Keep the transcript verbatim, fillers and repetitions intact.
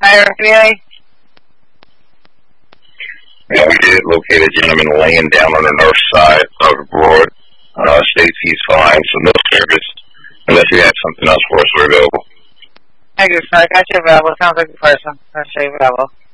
Hi, R P A. Yeah, we did locate a gentleman laying down on the north side of the board. Uh, states he's fine, so no service. Unless you have something else for us, we're available. Thank you, sir. I got you available. Sounds like a person. I'll show you available.